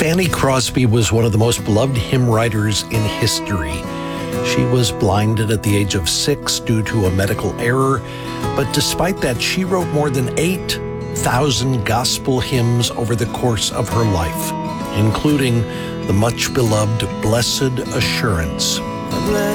Fanny Crosby was one of the most beloved hymn writers in history. She was blinded at the age of 6 due to a medical error, but despite that, she wrote more than 8,000 gospel hymns over the course of her life, including the much beloved Blessed Assurance.